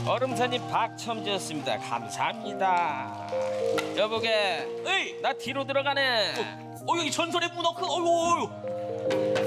얼음산이 박 처음 지었습니다. 감사합니다. 여보게, 에이, 나 뒤로 들어가네. 여기 전설의 문어크. 어유.